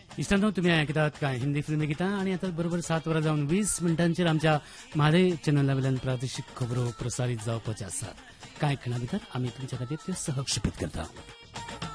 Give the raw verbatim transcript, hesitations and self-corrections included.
इश्टांनो तुम्ही ऐकतात काय हिंदी फिल्मी गितां आणि आता बरोबर सात वरां जावन वीस मिनटांचेर आमच्या म्हादय चॅनला वयल्यान प्रादेशीक खबरो प्रसारीत जावपाच्यो आसात. कांय खिणा भितर आमी तुमच्या खातीर त्यो सहक्षेपीत करता.